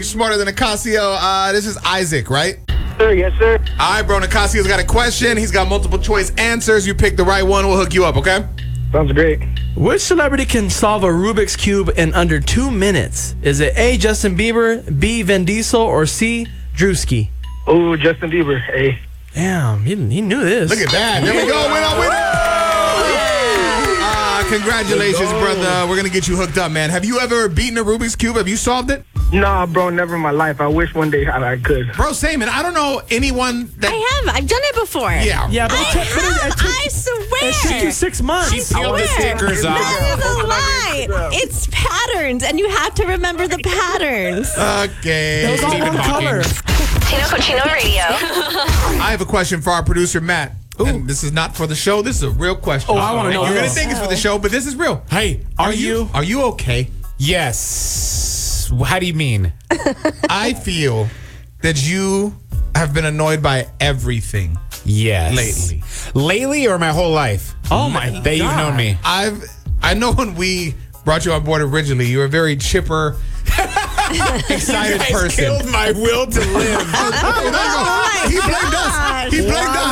think smarter than Nicasio. This is Isaac, right? Sir, yes, sir. All right, bro. Nicasio's got a question. He's got multiple choice answers. You pick the right one, we'll hook you up, okay? Sounds great. Which celebrity can solve a Rubik's Cube in under 2 minutes? Is it A, Justin Bieber, B, Vin Diesel, or C, Drewski? Oh, Justin Bieber. Hey. Damn, he knew this. Look at that. There we go. Winner. Congratulations, brother. We're going to get you hooked up, man. Have you ever beaten a Rubik's Cube? Have you solved it? Nah, bro, never in my life. I wish one day I could. Bro, same. And I don't know anyone that... I have. I've done it before. Yeah. Yeah, but I swear. it took you 6 months. I swear. the stickers off. That is a lie. It's patterns, and you have to remember the patterns. Okay. It was all Stephen one color. Tino Cochino Radio. I have a question for our producer, Matt. And this is not for the show. This is a real question. Oh, I wanna know You're going to this. think it's for the show, but this is real. Hey, Are you okay? Yes. How do you mean? I feel that you have been annoyed by everything. Yes. Lately or my whole life? Oh, my That you've known me. I know when we brought you on board originally, you were a very chipper, excited You guys person. killed my will to live. He blamed us. He blamed us.